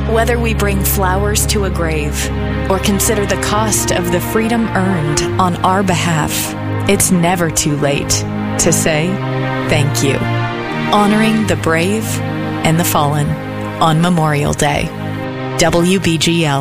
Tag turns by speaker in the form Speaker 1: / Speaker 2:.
Speaker 1: Whether we bring flowers to a grave or consider the cost of the freedom earned on our behalf, it's never too late to say thank you. Honoring the brave and the fallen on Memorial Day. WBGL.